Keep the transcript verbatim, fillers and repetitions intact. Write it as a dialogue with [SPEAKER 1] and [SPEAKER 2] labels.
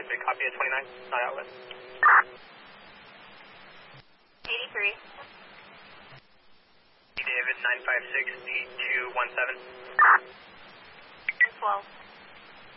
[SPEAKER 1] Big copy at twenty-nine, not outlet.
[SPEAKER 2] eighty-three.
[SPEAKER 1] David, nine five six, D two one seven.
[SPEAKER 2] twelve.